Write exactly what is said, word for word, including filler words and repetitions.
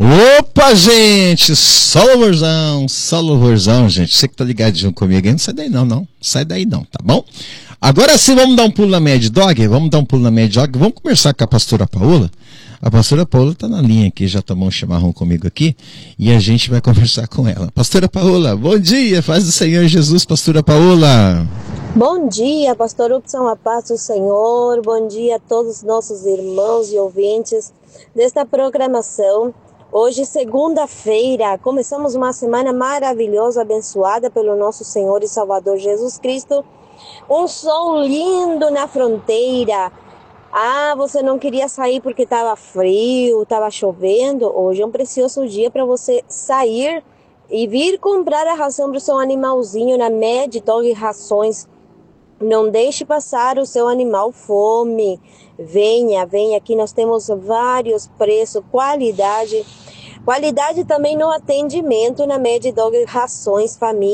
Opa, gente, só louvorzão, só louvorzão, gente. Você que tá ligadinho comigo aí, não sai daí não, não. Sai daí não, tá bom? Agora sim, vamos dar um pulo na Mad Dog? Vamos dar um pulo na Mad Dog. Vamos conversar com a pastora Paola? A pastora Paola tá na linha aqui, já tomou um chimarrão comigo aqui, e a gente vai conversar com ela. Pastora Paola, bom dia, faz do Senhor Jesus, pastora Paola. Bom dia, pastor Upson, a paz do Senhor. Bom dia a todos os nossos irmãos e ouvintes desta programação. Hoje, segunda-feira, começamos uma semana maravilhosa, abençoada pelo nosso Senhor e Salvador Jesus Cristo. Um sol lindo na fronteira. Ah, você não queria sair porque estava frio, estava chovendo? Hoje é um precioso dia para você sair e vir comprar a ração para o seu animalzinho na Mad Dog Rações. Não deixe passar o seu animal fome. Venha, venha, aqui nós temos vários preços, qualidade. Qualidade também no atendimento na Mad Dog Rações Família.